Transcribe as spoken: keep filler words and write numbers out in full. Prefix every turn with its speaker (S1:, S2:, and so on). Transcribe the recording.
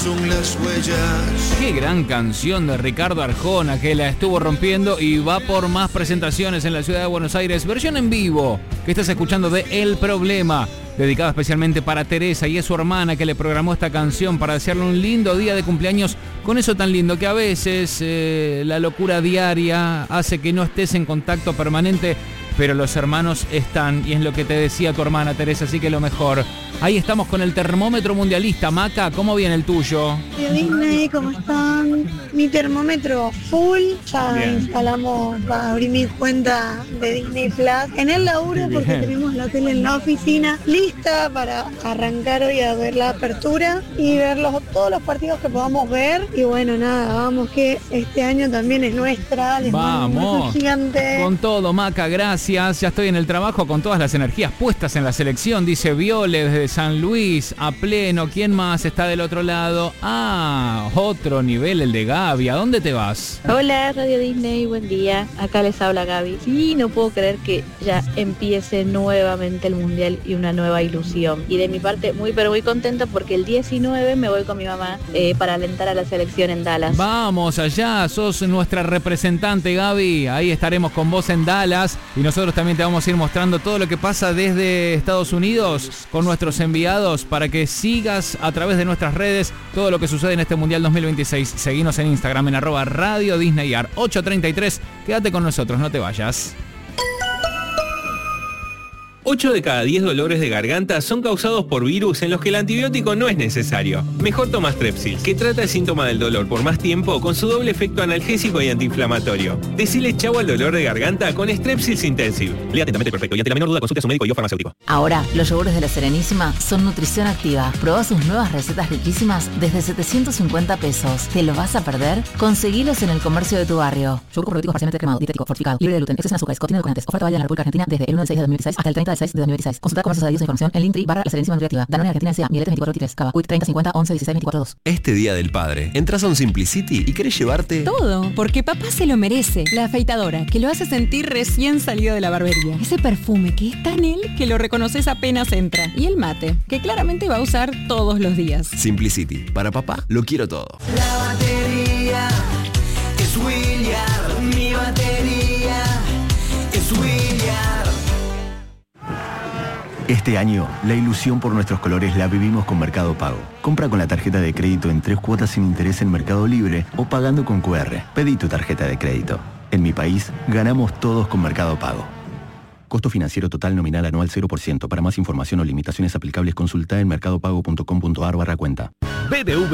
S1: Son las huellas.
S2: Qué gran canción de Ricardo Arjona, que la estuvo rompiendo y va por más presentaciones en la ciudad de Buenos Aires. Versión en vivo que estás escuchando de El Problema, dedicada especialmente para Teresa, y es su hermana que le programó esta canción para desearle un lindo día de cumpleaños, con eso tan lindo que a veces eh, la locura diaria hace que no estés en contacto permanente, pero los hermanos están, y es lo que te decía tu hermana Teresa, así que lo mejor. Ahí estamos con el termómetro mundialista. Maca, ¿cómo viene el tuyo?
S3: Hola Disney, ¿cómo están? Mi termómetro full, ya
S2: Bien.
S3: instalamos para abrir mi cuenta de Disney Plus en el laburo porque
S2: Bien.
S3: tenemos la tele en la oficina lista para arrancar hoy a ver la apertura y ver los, todos los partidos que podamos ver. Y bueno, nada, vamos que este año también es nuestra. Les mando un beso
S2: Vamos,
S3: gigante.
S2: con todo, Maca, gracias. Ya estoy en el trabajo con todas las energías puestas en la selección, dice Viole desde San Luis, a pleno. ¿Quién más está del otro lado? Ah, otro nivel, el de Gaby. ¿A dónde te vas?
S4: Hola Radio Disney, buen día. Acá les habla Gaby. Sí, no puedo creer que ya empiece nuevamente el Mundial y una nueva ilusión. Y de mi parte, muy pero muy contenta porque el diecinueve me voy con mi mamá eh, para alentar a la selección en Dallas.
S2: Vamos allá, sos nuestra representante, Gaby. Ahí estaremos con vos en Dallas y nosotros también te vamos a ir mostrando todo lo que pasa desde Estados Unidos con nuestros enviados para que sigas a través de nuestras redes todo lo que sucede en este Mundial dos mil veintiséis. Seguinos en Instagram en arroba Radio Disney Ar ocho treinta y tres. Quédate con nosotros, no te vayas.
S5: ocho de cada diez dolores de garganta son causados por virus en los que el antibiótico no es necesario. Mejor toma Strepsil, que trata el síntoma del dolor por más tiempo con su doble efecto analgésico y antiinflamatorio. Decile chau al dolor de garganta con Strepsils Intensive. Lea atentamente el prospecto y ante la menor duda consulte a su médico y o farmacéutico.
S6: Ahora, los yogures de la Serenísima son nutrición activa. Probá sus nuevas recetas riquísimas desde setecientos cincuenta pesos. ¿Te lo vas a perder? Conseguilos en el comercio de tu barrio. Yogur probiotico parcialmente cremado, dietético, fortificado, libre de gluten, exceso en azúcares, contiene edulcorantes. Oferta válida en la República Argentina desde el uno del seis de dos mil dieciséis hasta el treinta del seis de dos mil dieciséis. Consulta comercios adheridos e información en Linktree barra La Serenísima Nutriactiva. Danone Argentina S A, Mielete veinticuatro veintitrés, Cava, Quick treinta cincuenta once dieciséis veinticuatro dos.
S7: Este Día del Padre, entras a un Simplicity y querés llevarte
S8: todo, porque papá se lo merece. La afeitadora, que lo hace sentir recién salido de la barbería. Ese perfume que es tan él que lo reconoces apenas entra. Y el mate, que claramente va a usar todos los días.
S7: Simplicity. Para papá, lo quiero todo.
S1: La batería es William. Mi batería es William.
S9: Este año, la ilusión por nuestros colores la vivimos con Mercado Pago. Compra con la tarjeta de crédito en tres cuotas sin interés en Mercado Libre o pagando con cu erre. Pedí tu tarjeta de crédito. En mi país, ganamos todos con Mercado Pago. Costo financiero total nominal anual cero por ciento. Para más información o limitaciones aplicables, consulta en mercadopago punto com punto ar barra cuenta.
S5: B B V